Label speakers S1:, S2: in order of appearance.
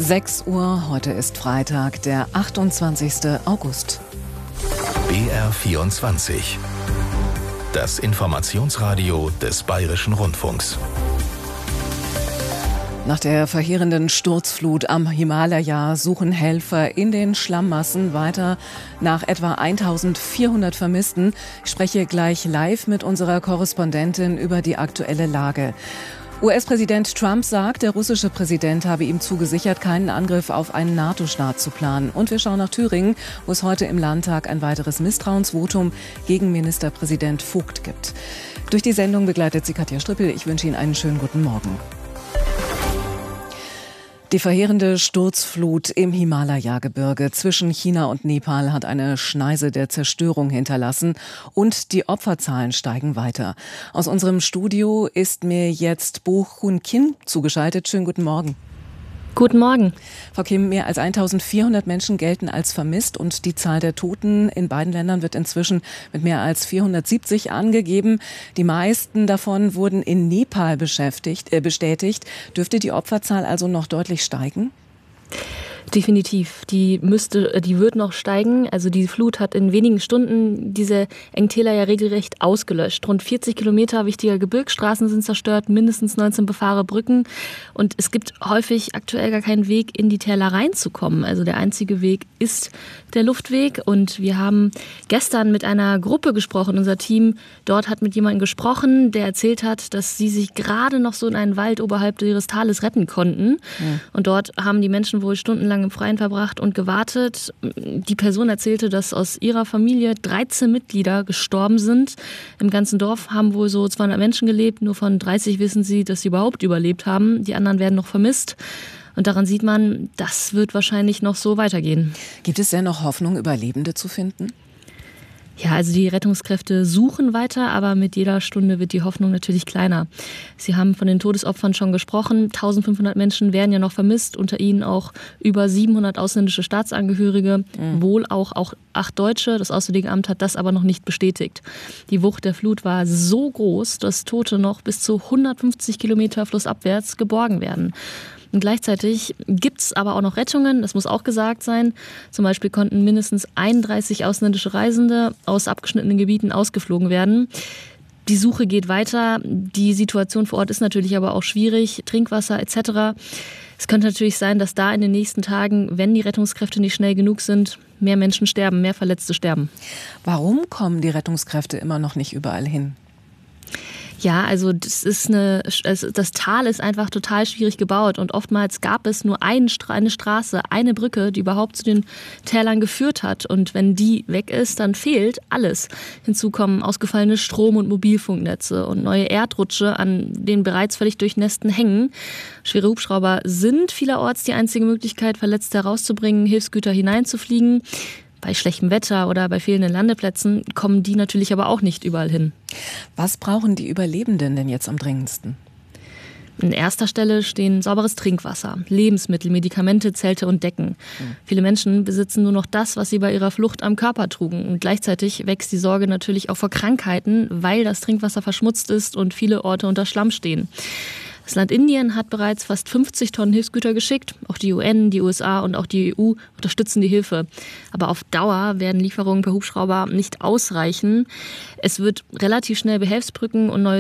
S1: 6 Uhr, heute ist Freitag, der 28. August.
S2: BR24. Das Informationsradio des Bayerischen Rundfunks.
S1: Nach der verheerenden Sturzflut am Himalaya suchen Helfer in den Schlammmassen weiter nach etwa 1400 Vermissten. Ich spreche gleich live mit unserer Korrespondentin über die aktuelle Lage. US-Präsident Trump sagt, der russische Präsident habe ihm zugesichert, keinen Angriff auf einen NATO-Staat zu planen. Und wir schauen nach Thüringen, wo es heute im Landtag ein weiteres Misstrauensvotum gegen Ministerpräsident Vogt gibt. Durch die Sendung begleitet sie Katja Strippel. Ich wünsche Ihnen einen schönen guten Morgen. Die verheerende Sturzflut im Himalaya-Gebirge zwischen China und Nepal hat eine Schneise der Zerstörung hinterlassen und die Opferzahlen steigen weiter. Aus unserem Studio ist mir jetzt Bo Hun Kim zugeschaltet. Schönen guten Morgen.
S3: Guten Morgen.
S1: Frau Kim, mehr als 1400 Menschen gelten als vermisst und die Zahl der Toten in beiden Ländern wird inzwischen mit mehr als 470 angegeben. Die meisten davon wurden in Nepal bestätigt. Dürfte die Opferzahl also noch deutlich steigen?
S3: Definitiv. Die wird noch steigen. Also die Flut hat in wenigen Stunden diese Engtäler ja regelrecht ausgelöscht. Rund 40 Kilometer wichtiger Gebirgsstraßen sind zerstört, mindestens 19 befahrene Brücken. Und es gibt häufig aktuell gar keinen Weg, in die Täler reinzukommen. Also der einzige Weg ist der Luftweg. Und wir haben gestern mit einer Gruppe gesprochen. Unser Team dort hat mit jemandem gesprochen, der erzählt hat, dass sie sich gerade noch so in einen Wald oberhalb ihres Tales retten konnten. Ja. Und dort haben die Menschen wohl stundenlang im Freien verbracht und gewartet. Die Person erzählte, dass aus ihrer Familie 13 Mitglieder gestorben sind. Im ganzen Dorf haben wohl so 200 Menschen gelebt. Nur von 30 wissen sie, dass sie überhaupt überlebt haben. Die anderen werden noch vermisst. Und daran sieht man, das wird wahrscheinlich noch so weitergehen.
S1: Gibt es denn noch Hoffnung, Überlebende zu finden?
S3: Ja, also die Rettungskräfte suchen weiter, aber mit jeder Stunde wird die Hoffnung natürlich kleiner. Sie haben von den Todesopfern schon gesprochen. 1500 Menschen werden ja noch vermisst, unter ihnen auch über 700 ausländische Staatsangehörige, wohl auch 8 Deutsche. Das Auswärtige Amt hat das aber noch nicht bestätigt. Die Wucht der Flut war so groß, dass Tote noch bis zu 150 Kilometer flussabwärts geborgen werden. Und gleichzeitig gibt es aber auch noch Rettungen, das muss auch gesagt sein. Zum Beispiel konnten mindestens 31 ausländische Reisende aus abgeschnittenen Gebieten ausgeflogen werden. Die Suche geht weiter. Die Situation vor Ort ist natürlich aber auch schwierig. Trinkwasser etc. Es könnte natürlich sein, dass da in den nächsten Tagen, wenn die Rettungskräfte nicht schnell genug sind, mehr Menschen sterben, mehr Verletzte sterben.
S1: Warum kommen die Rettungskräfte immer noch nicht überall hin?
S3: Ja, also das Tal ist einfach total schwierig gebaut und oftmals gab es nur eine Straße, eine Brücke, die überhaupt zu den Tälern geführt hat. Und wenn die weg ist, dann fehlt alles. Hinzu kommen ausgefallene Strom- und Mobilfunknetze und neue Erdrutsche an den bereits völlig durchnässten Hängen. Schwere Hubschrauber sind vielerorts die einzige Möglichkeit, Verletzte herauszubringen, Hilfsgüter hineinzufliegen. Bei schlechtem Wetter oder bei fehlenden Landeplätzen kommen die natürlich aber auch nicht überall hin.
S1: Was brauchen die Überlebenden denn jetzt am dringendsten?
S3: An erster Stelle stehen sauberes Trinkwasser, Lebensmittel, Medikamente, Zelte und Decken. Viele Menschen besitzen nur noch das, was sie bei ihrer Flucht am Körper trugen. Und gleichzeitig wächst die Sorge natürlich auch vor Krankheiten, weil das Trinkwasser verschmutzt ist und viele Orte unter Schlamm stehen. Das Land Indien hat bereits fast 50 Tonnen Hilfsgüter geschickt. Auch die UN, die USA und auch die EU unterstützen die Hilfe. Aber auf Dauer werden Lieferungen per Hubschrauber nicht ausreichen. Es wird relativ schnell Behelfsbrücken und neue